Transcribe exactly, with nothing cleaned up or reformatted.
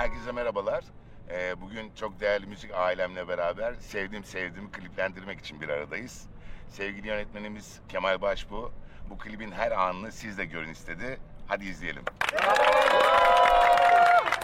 Herkese merhabalar. Ee, bugün çok değerli müzik ailemle beraber sevdiğim sevdiğimi kliplendirmek için bir aradayız. Sevgili yönetmenimiz Kemal Başbuğ bu klibin her anını siz de görün istedi. Hadi izleyelim.